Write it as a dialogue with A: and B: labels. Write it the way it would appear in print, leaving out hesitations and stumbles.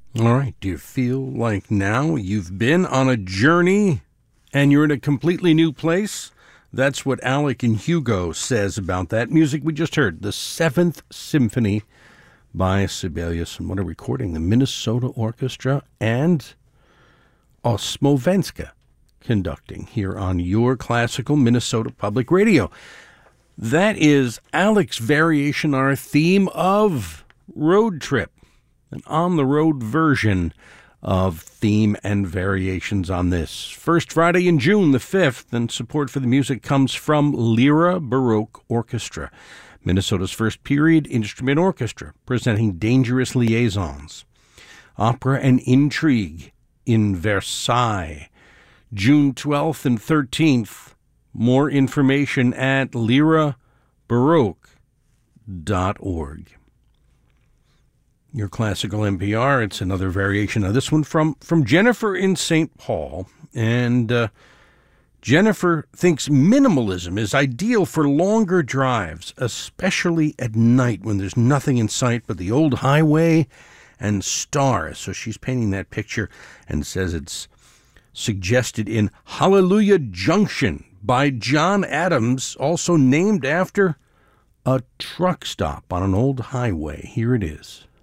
A: All right. Do you feel like now you've been on a journey and you're in a completely new place? That's what Alec and Hugo says about that music we just heard. The Seventh Symphony by Sibelius. And what a recording. The Minnesota Orchestra and Osmovenska conducting here on your classical Minnesota Public Radio. That is Alec's variation on our theme of road trip. An on-the-road version of theme and variations on this. First Friday in June, the 5th, and support for the music comes from Lyra Baroque Orchestra, Minnesota's first period instrument orchestra, presenting Dangerous Liaisons. Opera and Intrigue in Versailles, June 12th and 13th. More information at lyrabaroque.org. Your classical NPR, it's another variation of this one from Jennifer in St. Paul. And Jennifer thinks minimalism is ideal for longer drives, especially at night when there's nothing in sight but the old highway and stars. So she's painting that picture and says it's suggested in Hallelujah Junction by John Adams, also named after a truck stop on an old highway. Here it is.